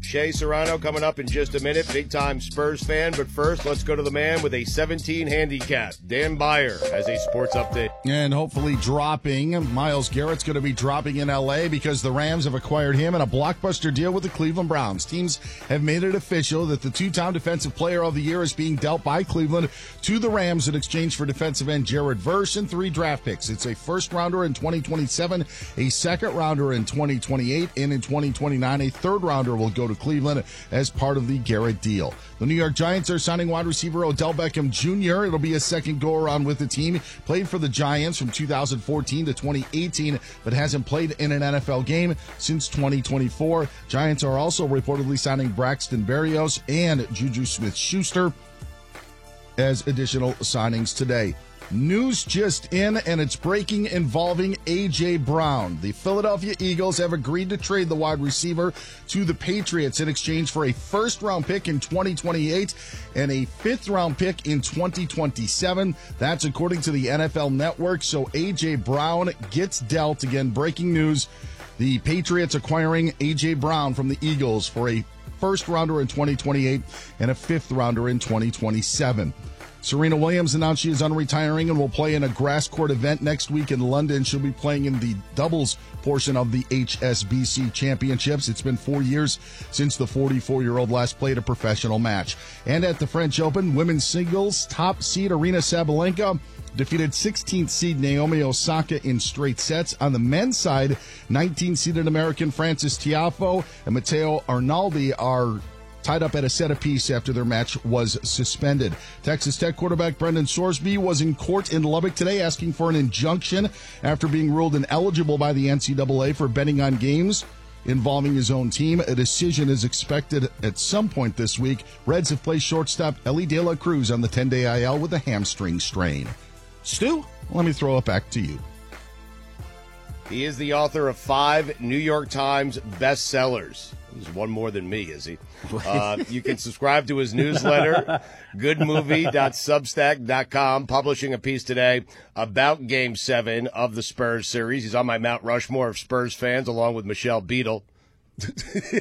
Shea Serrano coming up in just a minute. Big-time Spurs fan. But first, let's go to the man with a 17 handicap. Dan Beyer has a sports update. And hopefully dropping. Myles Garrett's going to be dropping in L.A. because the Rams have acquired him in a blockbuster deal with the Cleveland Browns. Teams have made it official that the two-time Defensive Player of the Year is being dealt by Cleveland to the Rams in exchange for defensive end Jared Verse and 3 draft picks. It's a first-rounder in 2027, a second-rounder in 2028, and in 2029, a third-rounder will go to Cleveland as part of the Garrett deal. The New York Giants are signing wide receiver Odell Beckham Jr. It'll be a second go-around with the team. Played for the Giants from 2014 to 2018, but hasn't played in an NFL game since 2024. Giants are also reportedly signing Braxton Berrios and Juju Smith-Schuster as additional signings today. News just in, and it's breaking involving A.J. Brown. The Philadelphia Eagles have agreed to trade the wide receiver to the Patriots in exchange for a first-round pick in 2028 and a fifth-round pick in 2027. That's according to the NFL Network. So A.J. Brown gets dealt. Again, breaking news. The Patriots acquiring A.J. Brown from the Eagles for a first-rounder in 2028 and a fifth-rounder in 2027. Serena Williams announced she is unretiring and will play in a grass court event next week in London. She'll be playing in the doubles portion of the HSBC Championships. It's been 4 years since the 44-year-old last played a professional match. And at the French Open, women's singles, top seed Aryna Sabalenka defeated 16th seed Naomi Osaka in straight sets. On the men's side, 19th-seeded American Francis Tiafoe and Matteo Arnaldi are tied up at a set apiece after their match was suspended. Texas Tech quarterback Brendan Sorsby was in court in Lubbock today asking for an injunction after being ruled ineligible by the NCAA for betting on games involving his own team. A decision is expected at some point this week. Reds have placed shortstop Ellie De La Cruz on the 10-day IL with a hamstring strain. Stu, let me throw it back to you. He is the author of 5 New York Times bestsellers. He's one more than me, is he? You can subscribe to his newsletter, goodmovie.substack.com, publishing a piece today about Game 7 of the Spurs series. He's on my Mount Rushmore of Spurs fans, along with Michelle Beadle. 2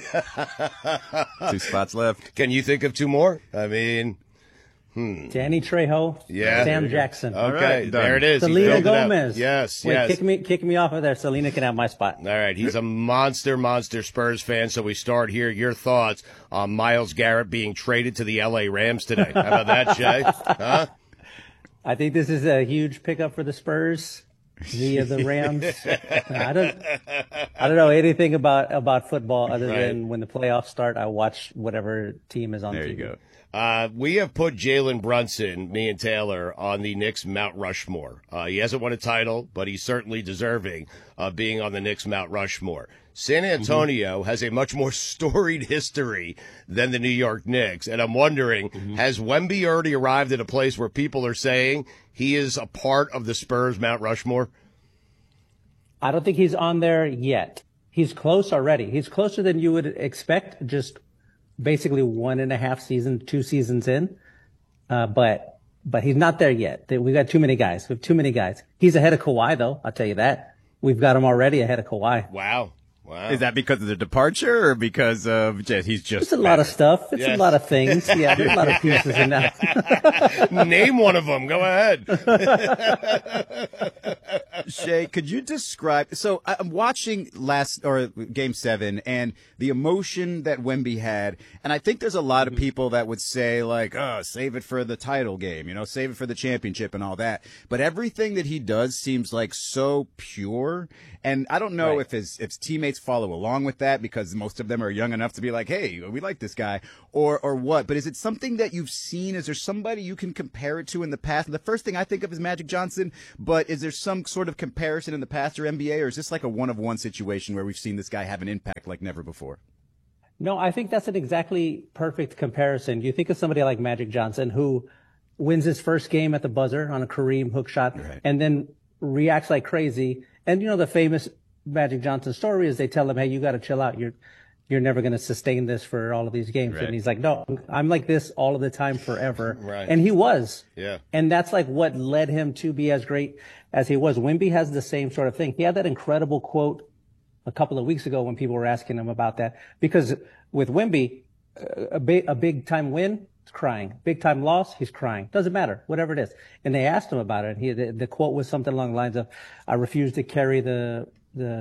spots left. Can you think of 2 more? I mean... Danny Trejo, yeah. Sam Jackson. Okay, right, there it is. Selena Gomez. Yes, Wait, yes. Kick me off of there. Selena can have my spot. All right, he's a monster Spurs fan, so we start here. Your thoughts on Myles Garrett being traded to the L.A. Rams today. How about that, Shay? Huh? I think this is a huge pickup for the Spurs via the Rams. I don't know anything about football other than when the playoffs start, I watch whatever team is on TV. There you go. We have put Jalen Brunson, me and Taylor, on the Knicks Mount Rushmore. He hasn't won a title, but he's certainly deserving of being on the Knicks Mount Rushmore. San Antonio has a much more storied history than the New York Knicks, and I'm wondering, has Wemby already arrived at a place where people are saying he is a part of the Spurs Mount Rushmore? I don't think he's on there yet. He's close already. He's closer than you would expect, just basically 1.5 seasons, 2 seasons in. But he's not there yet. We got too many guys. We have too many guys. He's ahead of Kawhi, though. I'll tell you that. We've got him already ahead of Kawhi. Wow. Is that because of the departure or because of he's just It's a lot of stuff. It's a lot of things. Yeah, there's a lot of pieces in that. Name one of them. Go ahead. Shay, could you describe? So I'm watching Game 7 and the emotion that Wemby had, and I think there's a lot of people that would say like, "Oh, save it for the title game, save it for the championship and all that." But everything that he does seems like so pure, and I don't know if his teammates follow along with that because most of them are young enough to be like, "Hey, we like this guy," or what. But is it something that you've seen? Is there somebody you can compare it to in the past? The first thing I think of is Magic Johnson, but is there some sort of comparison in the past or NBA, or is this like a one-of-one situation where we've seen this guy have an impact like never before? No, I think that's an exactly perfect comparison. You think of somebody like Magic Johnson who wins his first game at the buzzer on a Kareem hook shot and then reacts like crazy. And the famous Magic Johnson story is they tell him, "Hey, you got to chill out. You're never going to sustain this for all of these games." Right. And he's like, "No, I'm like this all of the time forever." Right. And he was. Yeah. And that's like what led him to be as great as he was. Wemby has the same sort of thing. He had that incredible quote a couple of weeks ago when people were asking him about that. Because with Wemby, a big time win, he's crying. Big time loss, he's crying. Doesn't matter, whatever it is. And they asked him about it. The quote was something along the lines of, "I refuse to carry the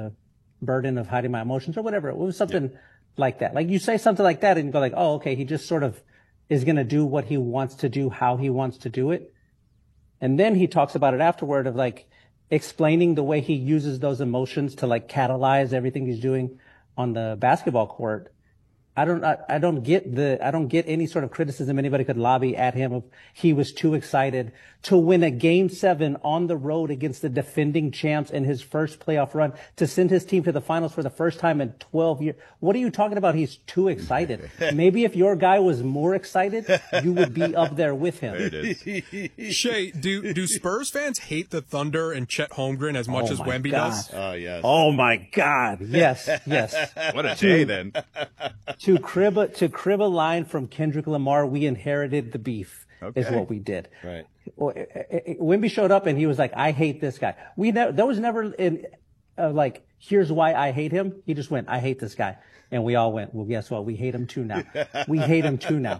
burden of hiding my emotions," or whatever. It was something like that. Like you say something like that and you go like, oh, okay, he just sort of is going to do what he wants to do, how he wants to do it. And then he talks about it afterward of like explaining the way he uses those emotions to like catalyze everything he's doing on the basketball court. I don't get any sort of criticism anybody could lobby at him of he was too excited to win a Game 7 on the road against the defending champs in his first playoff run to send his team to the finals for the first time in 12 years. What are you talking about? He's too excited. Maybe if your guy was more excited, you would be up there with him. There it is. Shay, do Spurs fans hate the Thunder and Chet Holmgren as much as Wemby does? Oh, yes. Oh my God. Yes. What a day then. To crib a line from Kendrick Lamar, we inherited the beef. Okay. Is what we did. Right. Wemby showed up and he was like, "I hate this guy." There was never like, here's why I hate him. He just went, "I hate this guy," and we all went, "Well, guess what? We hate him too now. We hate him too now."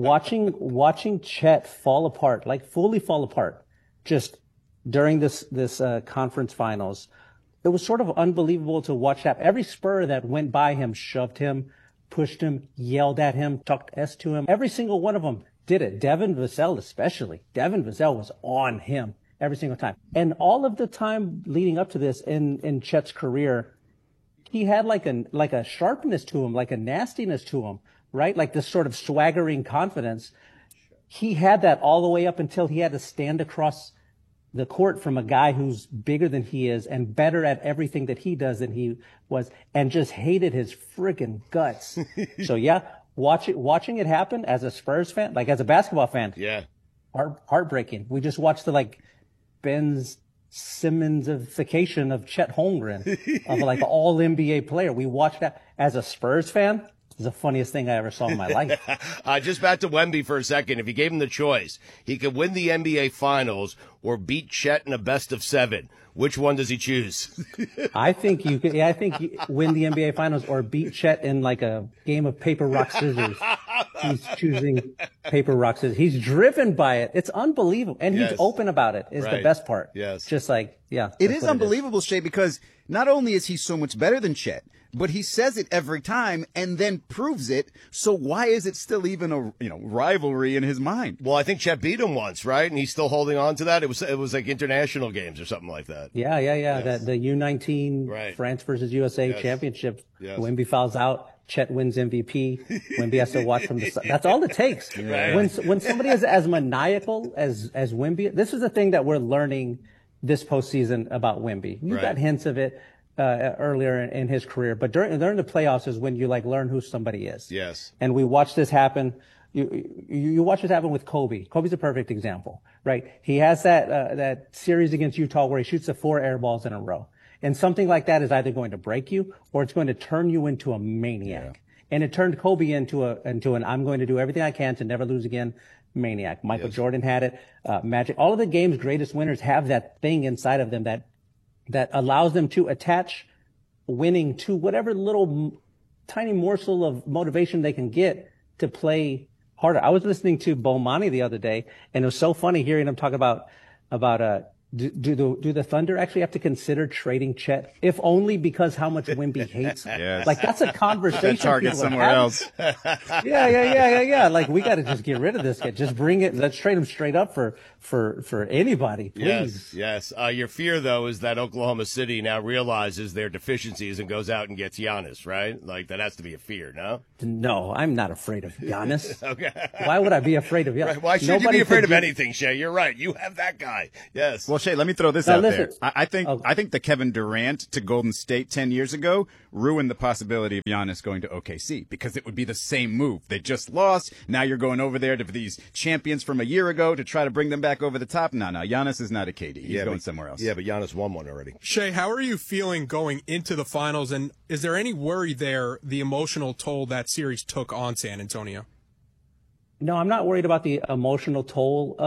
Watching Chet fall apart, like fully fall apart, just during this conference finals, it was sort of unbelievable to watch that. Every Spur that went by him shoved him, pushed him, yelled at him, talked S to him. Every single one of them did it. Devin Vassell especially. Devin Vassell was on him every single time. And all of the time leading up to this in Chet's career, he had like a sharpness to him, like a nastiness to him, right? Like this sort of swaggering confidence. He had that all the way up until he had to stand across the court from a guy who's bigger than he is and better at everything that he does than he was, and just hated his friggin' guts. So yeah, watching it happen as a Spurs fan, like as a basketball fan, yeah, heartbreaking. We just watched the like Ben Simmons-ification of Chet Holmgren, of like an all NBA player. We watched that as a Spurs fan. It's the funniest thing I ever saw in my life. Just back to Wemby for a second. If you gave him the choice, he could win the NBA Finals or beat Chet in a best of 7. Which one does he choose? I think you could. Yeah, I think you win the NBA Finals or beat Chet in like a game of paper, rock, scissors. He's choosing paper, rock, scissors. He's driven by it. It's unbelievable, and he's open about it. Is the best part. Yes, just like it is unbelievable, Shay, because not only is he so much better than Chet, but he says it every time and then proves it. So why is it still even a rivalry in his mind? Well, I think Chet beat him once, right? And he's still holding on to that. It was like international games or something like that. Yeah. Yes. The U19 France versus USA championship. Yes. Wemby fouls out. Chet wins MVP. Wemby has to watch from the side. That's all it takes. Right. When somebody is as maniacal as Wemby, this is the thing that we're learning this postseason about Wemby. You got hints of it earlier in his career, but during the playoffs is when you like learn who somebody is. Yes. And we watched this happen. You watch this happen with Kobe. Kobe's a perfect example, right? He has that series against Utah where he shoots the 4 air balls in a row. And something like that is either going to break you or it's going to turn you into a maniac. Yeah. And it turned Kobe into an I'm going to do everything I can to never lose again maniac. Michael Jordan had it. Magic. All of the game's greatest winners have that thing inside of them that allows them to attach winning to whatever little tiny morsel of motivation they can get to play harder. I was listening to Bomani the other day, and it was so funny hearing him talk about do the Thunder actually have to consider trading Chet, if only because how much Wemby hates him? Yes. Like that's a conversation. Target somewhere else. Yeah. Like we got to just get rid of this guy. Just bring it. Let's trade him straight up for anybody, please. Yes. Your fear though is that Oklahoma City now realizes their deficiencies and goes out and gets Giannis, right? Like that has to be a fear, no? No, I'm not afraid of Giannis. Okay. Why would I be afraid of Giannis? Right. Why should you be afraid of anything, Shay? You're right. You have that guy. Yes. Well, Shay, let me throw this out there. I think the Kevin Durant to Golden State 10 years ago ruined the possibility of Giannis going to OKC because it would be the same move. They just lost. Now you're going over there to these champions from a year ago to try to bring them back over the top. No, Giannis is not a KD. He's going somewhere else. Yeah, but Giannis won one already. Shay, how are you feeling going into the finals, and is there any worry there, the emotional toll that series took on San Antonio? No, I'm not worried about the emotional toll of it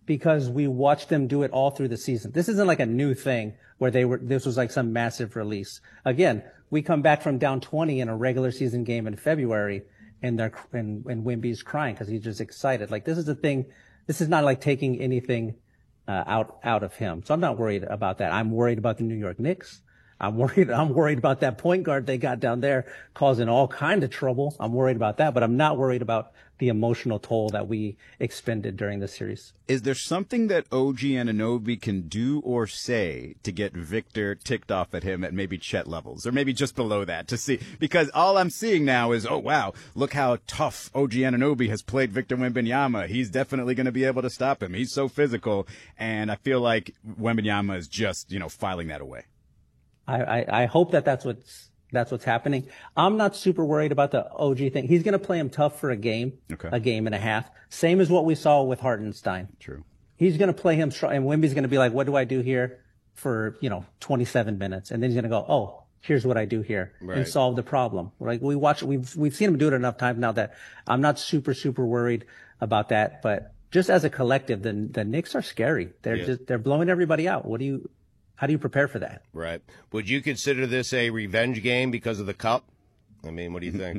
because we watched them do it all through the season. This isn't like a new thing where this was like some massive release. Again, we come back from down 20 in a regular season game in February, and Wemby's crying because he's just excited. Like, this is the thing. This is not like taking anything out of him. So I'm not worried about that. I'm worried about the New York Knicks. I'm worried about that point guard they got down there causing all kind of trouble. I'm worried about that, but I'm not worried about the emotional toll that we expended during the series. Is there something that OG Anunoby can do or say to get Victor ticked off at him at maybe Chet levels, or maybe just below that, to see? Because all I'm seeing now is, oh, wow, look how tough OG Anunoby has played Victor Wembanyama. He's definitely going to be able to stop him. He's so physical, and I feel like Wembanyama is just, filing that away. I hope that's what's happening. I'm not super worried about the OG thing. He's going to play him tough for a game and a half. Same as what we saw with Hartenstein. True. He's going to play him strong, and Wemby's going to be like, what do I do here for, 27 minutes? And then he's going to go, oh, here's what I do here, and solve the problem. Like, we've seen him do it enough times now that I'm not super, super worried about that. But just as a collective, the Knicks are scary. They're blowing everybody out. How do you prepare for that? Right. Would you consider this a revenge game because of the cup? I mean, what do you think?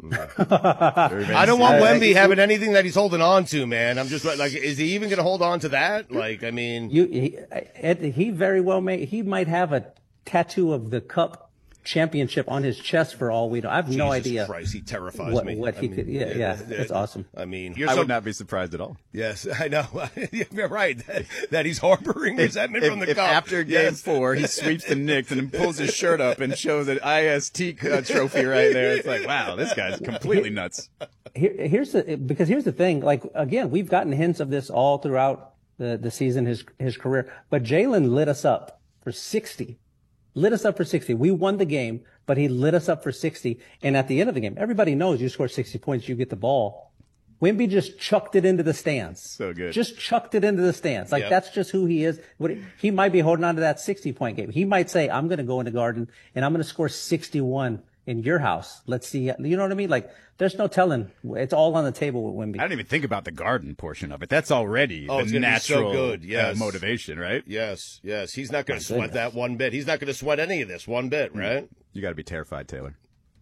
I don't want Wemby having anything that he's holding on to, man. I'm just like, is he even going to hold on to that? Like, I mean, he very well he might have a tattoo of the cup championship on his chest for all we know. I have no idea. Jesus Christ, he terrifies me. It's awesome. I mean, I would not be surprised at all. Yes, I know. You're right. That he's harboring resentment from the cup. After game 4, he sweeps the Knicks and then pulls his shirt up and shows an IST trophy right there. It's like, wow, this guy's completely nuts. Here's the thing. Like, again, we've gotten hints of this all throughout the season, his career. But Jalen lit us up for 60. We won the game, but he lit us up for 60. And at the end of the game, everybody knows you score 60 points, you get the ball. Wemby just chucked it into the stands. So good. Just chucked it into the stands. Like, that's just who he is. He might be holding on to that 60-point game. He might say, I'm going to go in the Garden and I'm going to score 61 in your house. Let's see. You know what I mean? Like, there's no telling. It's all on the table with Wemby. I didn't even think about the Garden portion of it. That's already the natural so good. motivation, right? Yes. He's not going to sweat that one bit. He's not going to sweat any of this one bit, right? You got to be terrified, Taylor.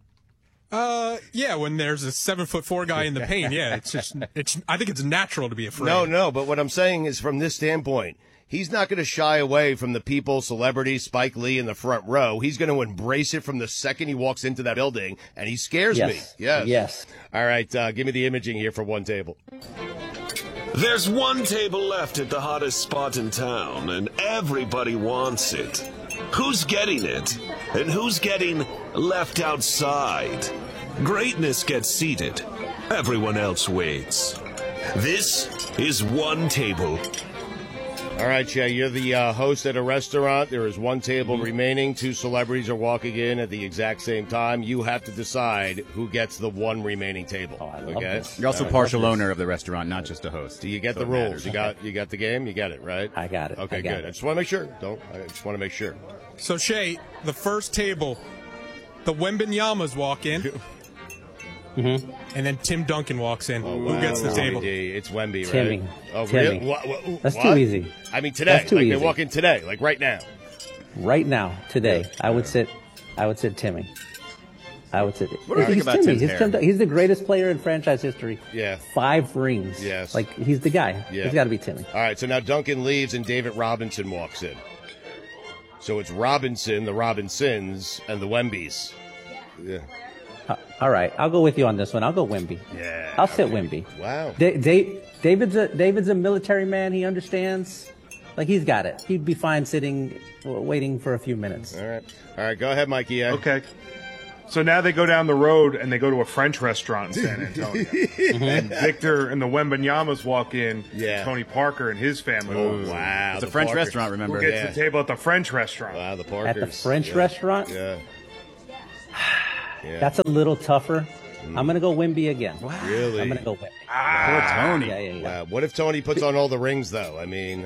Yeah, when there's a 7'4" guy in the paint, I think it's natural to be afraid. No, but what I'm saying is, from this standpoint, he's not going to shy away from the people, celebrities, Spike Lee in the front row. He's going to embrace it from the second he walks into that building, and he scares me. Yes. All right, give me the imaging here for one table. There's one table left at the hottest spot in town, and everybody wants it. Who's getting it? And who's getting left outside? Greatness gets seated. Everyone else waits. This is One Table. All right, Jay, you're the host at a restaurant. There is one table remaining. 2 celebrities are walking in at the exact same time. You have to decide who gets the one remaining table. Oh, I love this. You're also partial owner of the restaurant, not just a host. Do you get the rules? You got the game? You got it, right? I got it. Okay, good. I just want to make sure. I just want to make sure. So, Shay, the first table, the Wembanyamas walk in. Mm-hmm. And then Tim Duncan walks in. Who gets the table? It's Wemby, right? Timmy. Oh, Timmy. really? That's too easy. I mean, today. That's too easy. They walk in today, like right now. Right now, today, I would sit Timmy. I would sit. What do you think about Tim's hair? He's the greatest player in franchise history. Yeah. 5 rings. Yes. Like, he's the guy. Yeah. He's got to be Timmy. All right, so now Duncan leaves and David Robinson walks in. So it's Robinson, the Robinsons, and the Wembys. Yeah. All right, I'll go with you on this one. I'll go Wemby. Yeah. I'll sit Wemby. Wow. David's a military man. He understands. Like, he's got it. He'd be fine sitting, waiting for a few minutes. All right. Go ahead, Mikey. Yeah. Okay. So now they go down the road and they go to a French restaurant in San Antonio. And Victor and the Wembanyamas walk in. Yeah. Tony Parker and his family. Oh, wow. It's a French restaurant, remember? Who gets the table at the French restaurant? Wow, the Parkers. At the French restaurant? Yeah. That's a little tougher. I'm going to go Wemby again. Wow. Really? I'm going to go Wemby. Poor Tony. Yeah. Wow. What if Tony puts on all the rings, though? I mean,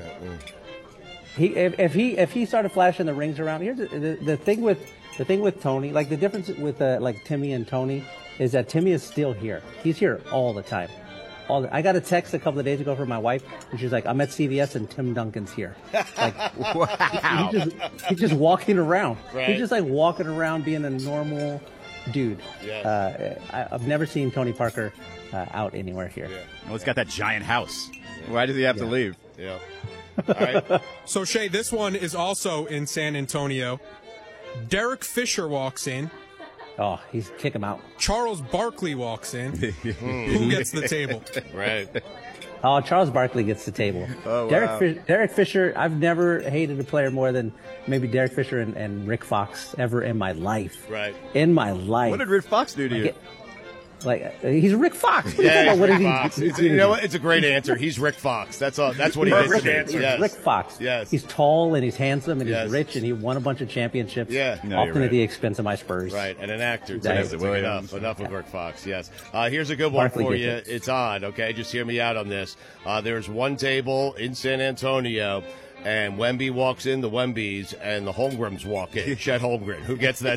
if he started flashing the rings around, here's the thing with Tony. Like, the difference with like Timmy and Tony is that Timmy is still here. He's here all the time. I got a text a couple of days ago from my wife, and she's like, "I'm at CVS and Tim Duncan's here." Like, Wow. he's just walking around. Right. He's just like walking around, being a normal dude. Yeah. I've never seen Tony Parker out anywhere here. Yeah. Well, he's got that giant house. Why does he have to leave? Yeah. All right. So, Shay, this one is also in San Antonio. Derek Fisher walks in. Oh, kick him out. Charles Barkley walks in. Who gets the table? Right. Oh, Charles Barkley gets the table. Oh, wow. Derek Fisher, I've never hated a player more than maybe Derek Fisher and Rick Fox ever in my life. Right. In my life. What did Rick Fox do to you? He's Rick Fox. Yeah, he's What Rick did he Fox. do? You know what? It's a great answer. He's Rick Fox. That's all. That's what he did. Perfect to me. answer. Yes. Rick Fox. Yes. He's tall and he's handsome and Yes. he's rich and he won a bunch of championships. Yeah. No, you're often right. at the expense of my Spurs. Right, and an actor. Too. Exactly. It's like enough of Rick Fox, yes. Here's a good one Barkley for you. gets it. It's on, okay? Just hear me out on this. There's one table in San Antonio, and Wemby walks in, the Wembys, and the Holmgrens walk in. Chet Holmgren. Who gets that?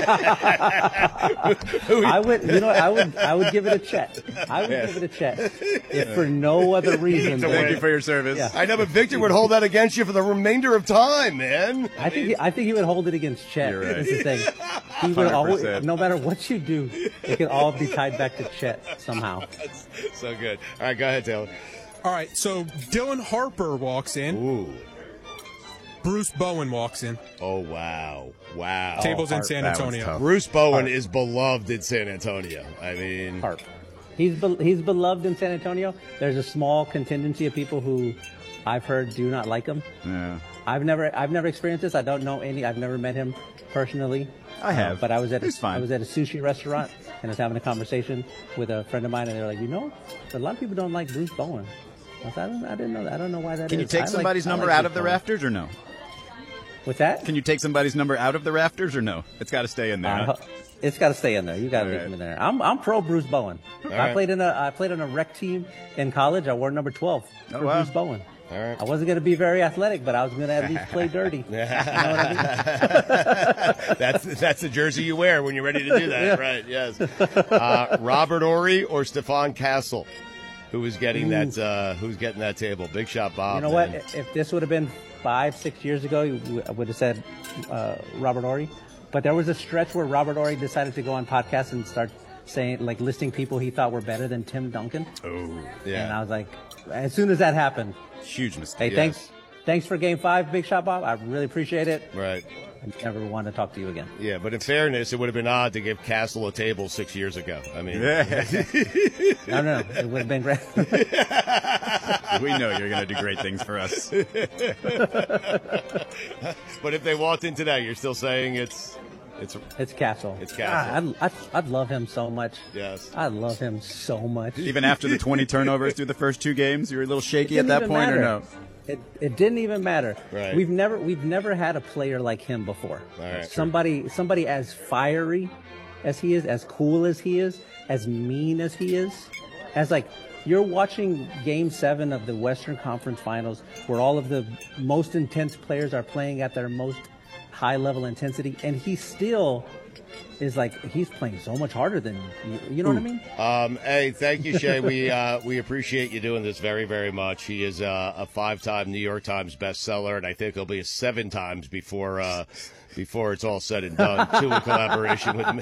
I would give it a Chet. I would give it a Chet. If for no other reason. Thank you for your service. Yeah. I know, but Victor would hold that against you for the remainder of time, man. I think he would hold it against Chet. You're right. That's the thing. He would 100%. always, no matter what you do, it can all be tied back to Chet somehow. That's so good. All right, go ahead, Taylor. All right, so Dylan Harper walks in. Ooh. Bruce Bowen walks in. Oh, wow. Wow. Tables in San that one's Antonio. tough. Bruce Bowen is beloved in San Antonio. I mean, Harp. He's beloved in San Antonio. There's a small contingency of people who I've heard do not like him. Yeah. I've never experienced this. I don't know any. I've never met him personally. I have. But I was at He's fine. I was at a sushi restaurant and I was having a conversation with a friend of mine, and they were like, a lot of people don't like Bruce Bowen. I didn't know that. I don't know why that is. Can you take somebody's number out of the rafters or no? What's that? Can you take somebody's number out of the rafters or no? It's got to stay in there. Huh? It's got to stay in there. You got to All leave right. him in there. I'm pro Bruce Bowen. I right. played on a rec team in college. I wore number 12 for wow. Bruce Bowen. All right. I wasn't going to be very athletic, but I was going to at least play dirty. You know what I mean? That's the jersey you wear when you're ready to do that, Yeah. right? Yes. Robert Horry or Stefan Castle, who is getting that? Who's getting that table? Big shot, Bob. You know man. what? If this would have been 5-6 years ago, I would have said Robert Horry. But there was a stretch where Robert Horry decided to go on podcasts and start saying, like, listing people he thought were better than Tim Duncan. Oh, Yeah. And I was like, as soon as that happened, huge mistake. hey, Yes. thanks for Game 5, Big Shot Bob. I really appreciate it. Right. I never want to talk to you again. Yeah, but in fairness, it would have been odd to give Castle a table 6 years ago. I mean, No, it would have been great. We know you're going to do great things for us. but if they walked in today, you're still saying it's It's Castle. It's Castle. God, I'd love him so much. yes. I love him so much. Even after the 20 turnovers through the first 2 games, you were a little shaky at that Didn't point, even or no? matter. It didn't even matter. Right. We've never had a player like him before. All right. Somebody as fiery as he is, as cool as he is, as mean as he is, as like you're watching Game 7 of the Western Conference Finals, where all of the most intense players are playing at their most high level intensity, and he still is like he's playing so much harder than you. You know what I mean? Hey, thank you, Shay. We appreciate you doing this very, very much. He is a 5-time New York Times bestseller, and I think he'll be a 7 times before it's all said and done. Too, in collaboration with me.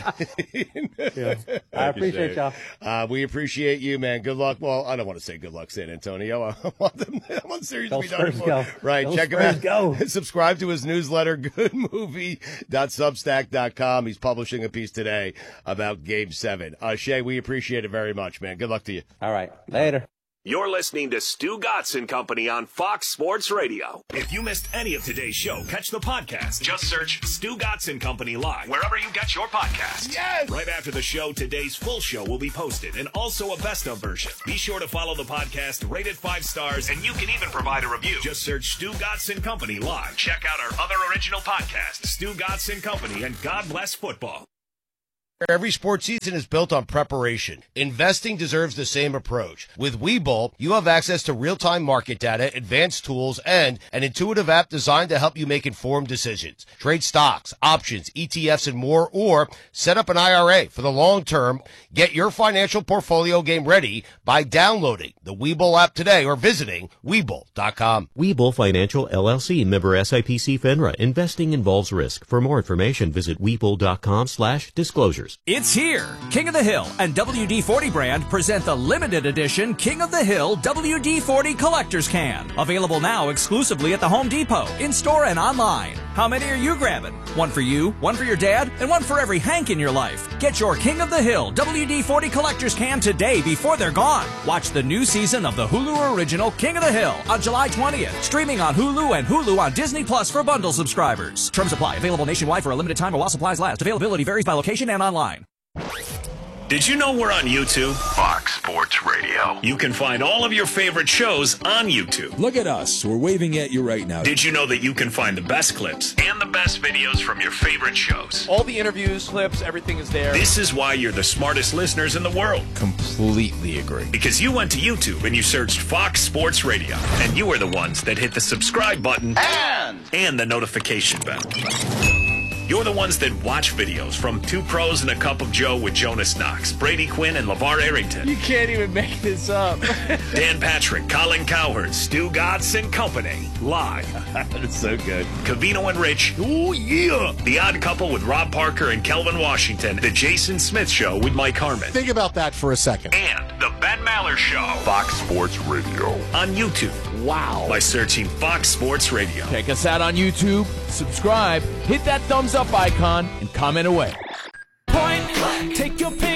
I appreciate y'all. We appreciate you, man. Good luck. Well, I don't want to say good luck, San Antonio. I want the series to Those be done. Spurs go. Right. Those Check him Spurs out. go. Subscribe to his newsletter, goodmovie.substack.com. He's publishing a piece today about Game 7. Shay, we appreciate it very much, man. Good luck to you. All right. Later. You're listening to Stu Gatz and Company on Fox Sports Radio. If you missed any of today's show, catch the podcast. Just search Stu Gatz and Company Live wherever you get your podcasts. Yes! Right after the show, today's full show will be posted and also a best of version. Be sure to follow the podcast, rate it 5 stars, and you can even provide a review. Just search Stu Gatz and Company Live. Check out our other original podcasts, Stu Gatz and Company and God Bless Football. Every sports season is built on preparation. Investing deserves the same approach. With Webull, you have access to real-time market data, advanced tools, and an intuitive app designed to help you make informed decisions. Trade stocks, options, ETFs, and more, or set up an IRA for the long term. Get your financial portfolio game ready by downloading the Webull app today or visiting Webull.com. Webull Financial LLC, member SIPC FINRA. Investing involves risk. For more information, visit Webull.com/disclosures. It's here. King of the Hill and WD-40 brand present the limited edition King of the Hill WD-40 Collector's Can. Available now exclusively at the Home Depot, in-store and online. How many are you grabbing? One for you, one for your dad, and one for every Hank in your life. Get your King of the Hill WD-40 Collector's Can today before they're gone. Watch the new season of the Hulu original King of the Hill on July 20th. Streaming on Hulu and Hulu on Disney Plus for bundle subscribers. Terms apply. Available nationwide for a limited time or while supplies last. Availability varies by location and online. Did you know we're on YouTube? Fox Sports Radio. You can find all of your favorite shows on YouTube. Look at us. We're waving at you right now. Did you know that you can find the best clips and the best videos from your favorite shows? All the interviews, clips, everything is there. This is why you're the smartest listeners in the world. Completely agree. Because you went to YouTube and you searched Fox Sports Radio. And you are the ones that hit the subscribe button and the notification bell. You're the ones that watch videos from Two Pros and a Cup of Joe with Jonas Knox, Brady Quinn, and LeVar Arrington. You can't even make this up. Dan Patrick, Colin Cowherd, Stu Gatz and Company. Live. That's so good. Covino and Rich. Oh, yeah. The Odd Couple with Rob Parker and Kelvin Washington. The Jason Smith Show with Mike Harmon. Think about that for a second. And The Ben Maller Show. Fox Sports Radio. On YouTube. Wow. By searching Fox Sports Radio. Check us out on YouTube. Subscribe. Hit that thumbs up icon and comment away. Point, take your pick,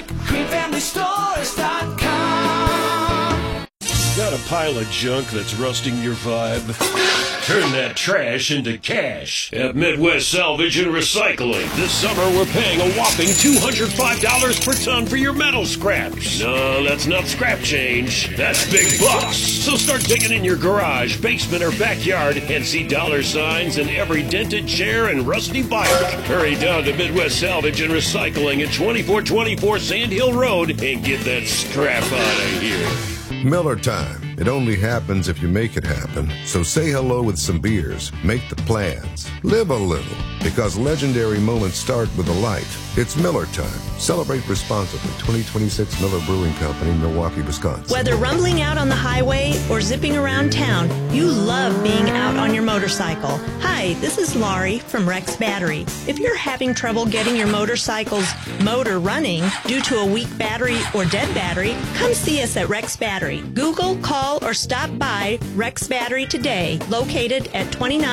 greenfamilystores.com. Got a pile of junk that's rusting your vibe? Turn that trash into cash at Midwest Salvage and Recycling. This summer, we're paying a whopping $205 per ton for your metal scraps. No, that's not scrap change. That's big bucks. So start digging in your garage, basement, or backyard and see dollar signs in every dented chair and rusty bike. Hurry down to Midwest Salvage and Recycling at 2424 Sand Hill Road and get that scrap out of here. Miller time. It only happens if you make it happen. So say hello with some beers. Make the plans. Live a little. Because legendary moments start with a light. It's Miller time. Celebrate responsibly. 2026 Miller Brewing Company, Milwaukee, Wisconsin. Whether rumbling out on the highway or zipping around town, you love being out on your motorcycle. Hi, this is Laurie from Rex Battery. If you're having trouble getting your motorcycle's motor running due to a weak battery or dead battery, come see us at Rex Battery. Google, call, or stop by Rex Battery today, located at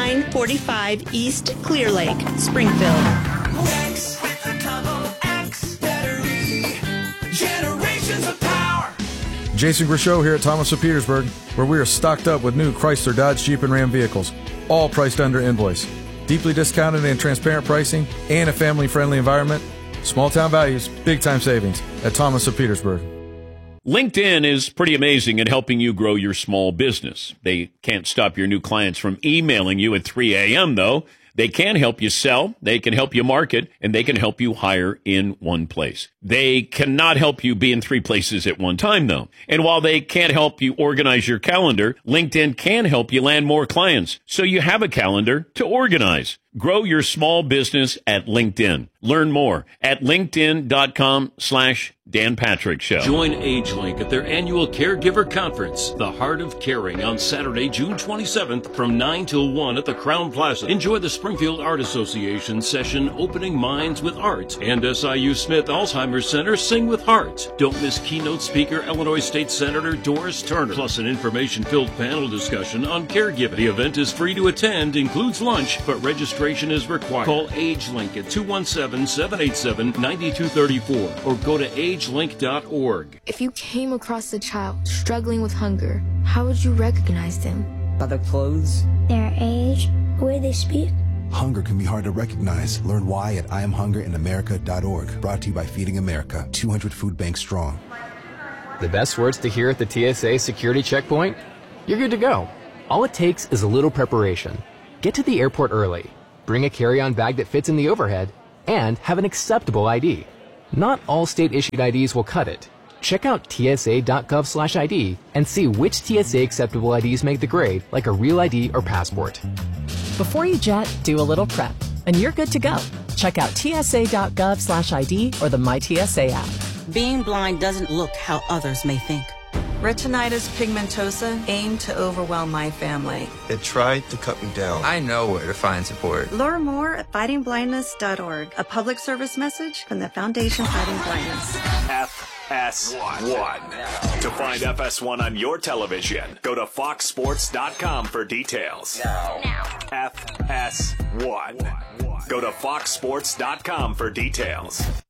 2945 East Clear Lake, Springfield. Rex with a double X battery. Generations of power. Jason Grishow here at Thomas of Petersburg, where we are stocked up with new Chrysler, Dodge, Jeep, and Ram vehicles, all priced under invoice. Deeply discounted and transparent pricing and a family-friendly environment. Small town values, big time savings at Thomas of Petersburg. LinkedIn is pretty amazing at helping you grow your small business. They can't stop your new clients from emailing you at 3 a.m., though. They can help you sell, they can help you market, and they can help you hire in one place. They cannot help you be in 3 places at one time, though. And while they can't help you organize your calendar, LinkedIn can help you land more clients, so you have a calendar to organize. Grow your small business at LinkedIn. Learn more at linkedin.com/Dan Patrick Show. Join AgeLink at their annual Caregiver Conference, The Heart of Caring, on Saturday, June 27th from 9 till 1 at the Crown Plaza. Enjoy the Springfield Art Association session, Opening Minds with Art, and SIU Smith Alzheimer's Center, Sing with Heart. Don't miss keynote speaker Illinois State Senator Doris Turner, plus an information-filled panel discussion on caregiving. The event is free to attend, includes lunch, but registration is required. Call AgeLink at 217-787-9234 or go to agelink.org. If you came across a child struggling with hunger, how would you recognize them? By their clothes, their age, the way they speak. Hunger can be hard to recognize. Learn why at IamHungerInAmerica.org. Brought to you by Feeding America, 200 food banks strong. The best words to hear at the TSA security checkpoint? You're good to go. All it takes is a little preparation. Get to the airport early. Bring a carry-on bag that fits in the overhead, and have an acceptable ID. Not all state-issued IDs will cut it. Check out tsa.gov/ID and see which TSA acceptable IDs make the grade, like a real ID or passport. Before you jet, do a little prep, and you're good to go. Check out tsa.gov/ID or the MyTSA app. Being blind doesn't look how others may think. Retinitis pigmentosa aimed to overwhelm my family. It tried to cut me down. I know where to find support. Learn more at fightingblindness.org. A public service message from the Foundation Fighting Blindness. FS1. To find FS1 on your television, go to foxsports.com for details. Now. FS1. Go to foxsports.com for details.